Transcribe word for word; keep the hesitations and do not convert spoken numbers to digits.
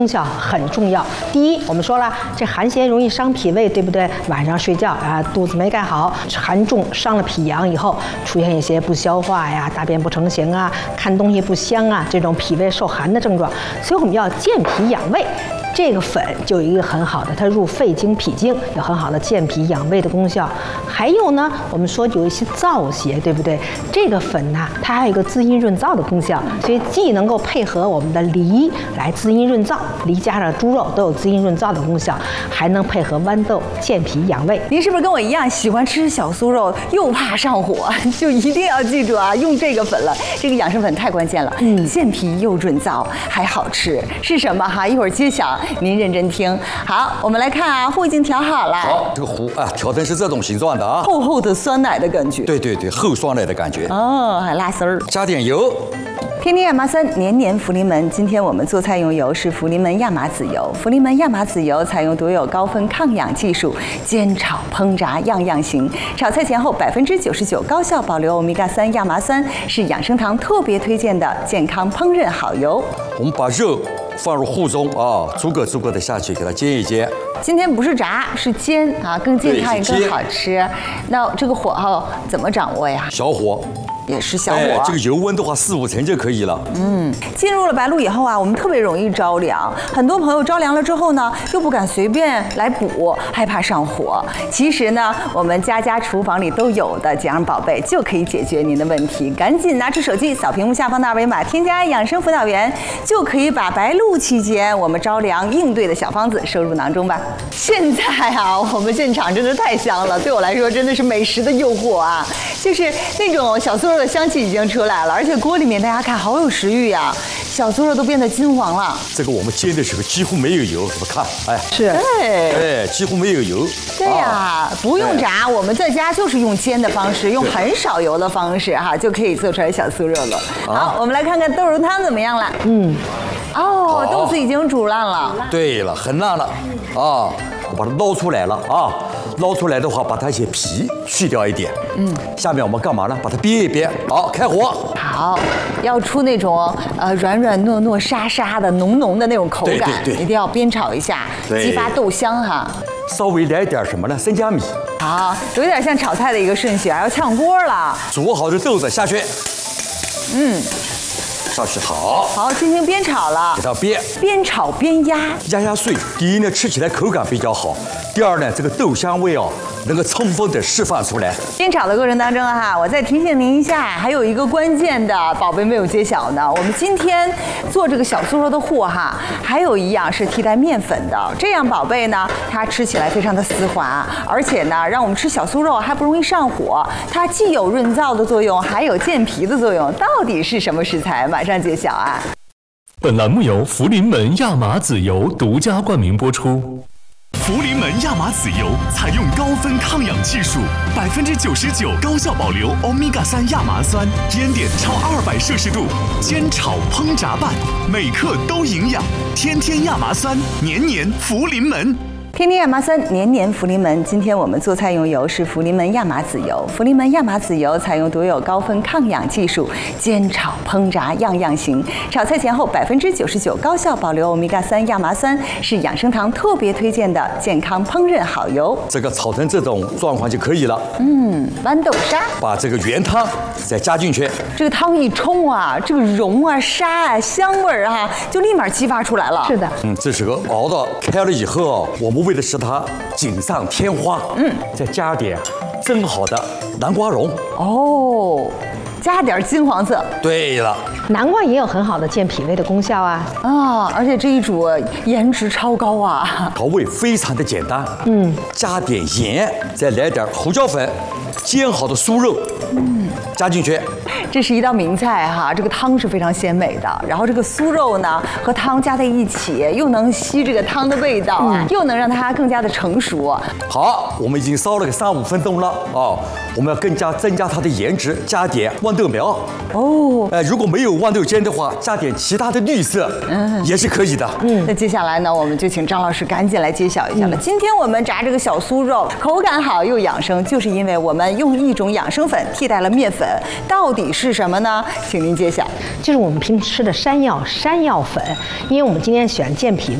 功效很重要。第一，我们说了，这寒邪容易伤脾胃，对不对？晚上睡觉啊，肚子没盖好，寒重伤了脾阳以后，出现一些不消化呀、大便不成形啊、看东西不香啊这种脾胃受寒的症状。所以我们要健脾养胃。 这个粉就有一个很好的，它入肺经、脾经，有很好的健脾养胃的功效。还有呢，我们说有一些燥邪，对不对？这个粉呢，它还有一个滋阴润燥的功效，所以既能够配合我们的梨来滋阴润燥，梨加上猪肉都有滋阴润燥的功效，还能配合豌豆健脾养胃。 您是不是跟我一样喜欢吃小酥肉，又怕上火，就一定要记住啊，用这个粉了。这个养生粉太关键了，嗯，健脾又润燥，还好吃，是什么哈？一会儿揭晓。 您认真听，好，我们来看啊，糊已经调好了。 好，这个糊啊，调成是这种形状的啊， 厚厚的酸奶的感觉。 对对对，厚酸奶的感觉。 哦，还拉丝儿。 加点油。 天天亚麻酸，年年福临门。今天我们做菜用油是福临门亚麻籽油。福临门亚麻籽油采用独有高分抗氧技术，煎炒烹炸样样行。炒菜前后百分之九十九高效保留欧米伽三亚麻酸，是养生堂特别推荐的健康烹饪好油。 我们把肉放入糊中啊，逐个逐个的下去给它煎一煎。 今天不是炸，是煎啊，更健康也更好吃。那这个火候怎么掌握呀？ 小火， 也是小火。 哎，这个油温的话四五成就可以了。 嗯，进入了白露以后啊，我们特别容易着凉。很多朋友着凉了之后呢，又不敢随便来补，害怕上火。其实呢，我们家家厨房里都有的几样宝贝就可以解决您的问题。赶紧拿出手机扫屏幕下方的二维码，添加养生辅导员，就可以把白露期间我们着凉应对的小方子收入囊中吧。 现在啊，我们现场真的太香了，对我来说真的是美食的诱惑啊！就是那种小酥肉的香气已经出来了，而且锅里面大家看好有食欲呀、啊，小酥肉都变得金黄了。 这个我们煎的时候几乎没有油，怎么看？哎， 是， 对， 哎，几乎没有油。 对呀、啊，不用炸，我们在家就是用煎的方式，用很少油的方式哈、啊，就可以做出来小酥肉了。好，我们来看看豆蓉汤怎么样了？嗯，哦，豆子已经煮烂了。 对了，很烂了啊。 我把它捞出来了啊！捞出来的话，把它一些皮去掉一点。嗯，下面我们干嘛呢？把它煸一煸。好，开火。 好，要出那种呃软软糯糯、沙沙的、浓浓的那种口感， 对对对， 一定要煸炒一下，激发豆香哈。 稍微来点什么呢？生姜米。 好，有点像炒菜的一个顺序，要炝锅了。 煮好的豆子下去。 嗯。 上去好， 好，进行煸炒了， 给它煸， 煸炒煸压， 压压碎。第一呢，吃起来口感比较好；第二呢，这个豆香味哦，能够充分的释放出来。 煸炒的过程当中哈，我再提醒您一下，还有一个关键的宝贝没有揭晓呢。我们今天做这个小酥肉的糊哈，还有一样是替代面粉的，这样宝贝呢，它吃起来非常的丝滑，而且呢，让我们吃小酥肉还不容易上火。它既有润燥的作用，还有健脾的作用。到底是什么食材？马上揭晓啊！ 本栏目由福临门亚麻籽油独家冠名播出。福临门亚麻籽油采用高分抗氧技术，百分之九十九高效保留欧米伽三亚麻酸，烟点超二百摄氏度，煎炒烹炸拌，每克都营养。天天亚麻酸，年年福临门。 天天亚麻酸，年年福临门。今天我们做菜用油是福临门亚麻籽油。福临门亚麻籽油采用独有高分抗氧技术，煎炒烹炸样样行。炒菜前后百分之九十九高效保留欧米伽三亚麻酸，是养生堂特别推荐的健康烹饪好油。 这个炒成这种状况就可以了。 嗯，豌豆沙， 把这个原汤再加进去。 这个汤一冲啊，这个蓉啊、沙啊、香味儿啊，就立马激发出来了。 是的， 嗯，这时候熬到开了以后，我们为了使它锦上添花，嗯，再加点蒸好的南瓜蓉。 哦，加点金黄色。 对了， 南瓜也有很好的健脾胃的功效啊。 啊，而且这一煮颜值超高啊。 调味非常的简单，嗯，加点盐，再来点胡椒粉，煎好的酥肉，嗯，加进去。 这是一道名菜哈，这个汤是非常鲜美的，然后这个酥肉呢和汤加在一起，又能吸这个汤的味道啊，嗯、又能让它更加的成熟。 好，我们已经烧了个三五分钟了哦，我们要更加增加它的颜值，加点豌豆苗哦。哎、呃，如果没有豌豆尖的话，加点其他的绿色，嗯，也是可以的。 嗯，那接下来呢，我们就请张老师赶紧来揭晓一下了。嗯、今天我们炸这个小酥肉，口感好又养生，就是因为我们用一种养生粉替代了面粉，到底是是什么呢？请您揭晓。 就是我们平时吃的山药山药粉，因为我们今天选健脾